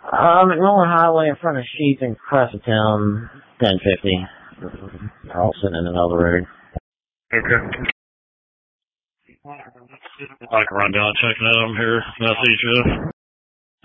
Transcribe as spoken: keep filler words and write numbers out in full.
Uh, McMullen Highway in front of Sheets and Crescenttown, ten fifty. They're all sitting in the middle of the road. Okay. I can run down and check it out. I'm here. Message you.